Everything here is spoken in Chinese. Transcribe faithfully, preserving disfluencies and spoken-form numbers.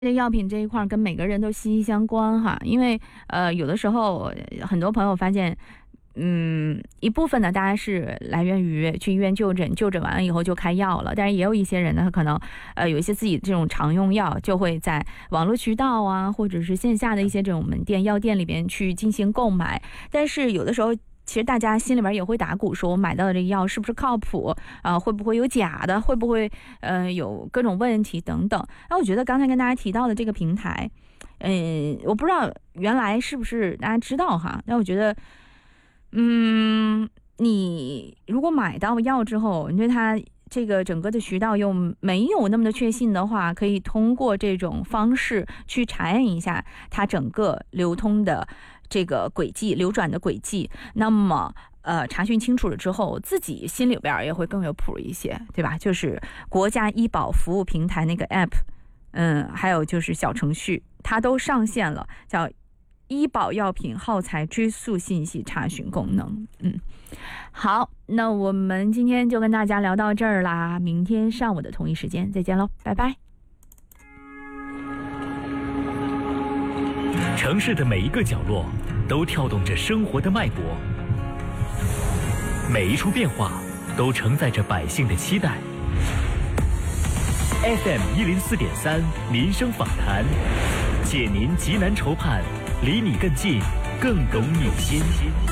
这药品这一块跟每个人都息息相关哈，因为呃有的时候很多朋友发现，嗯，一部分呢大家是来源于去医院就诊，就诊完了以后就开药了，但是也有一些人呢，他可能呃有一些自己这种常用药，就会在网络渠道啊，或者是线下的一些这种门店、药店里边去进行购买，但是有的时候。其实大家心里边也会打鼓，说我买到的这个药是不是靠谱啊、呃？会不会有假的？会不会呃有各种问题等等？那我觉得刚才跟大家提到的这个平台，嗯、呃，我不知道原来是不是大家知道哈？那我觉得，嗯，你如果买到药之后，你对它这个整个的渠道又没有那么的确信的话，可以通过这种方式去查验一下它整个流通的这个轨迹、流转的轨迹。那么，呃，查询清楚了之后，自己心里边也会更有谱一些，对吧？就是国家医保服务平台那个 app， 嗯，还有就是小程序，它都上线了，叫医保药品耗材追溯信息查询功能。嗯，好，那我们今天就跟大家聊到这儿啦，明天上午的同一时间再见喽，拜拜。 城市的每一个角落都跳动着生活的脉搏，每一处变化都承载着百姓的期待。F M 一零四点三民生访谈，解您急难愁盼，离你更近，更懂你心。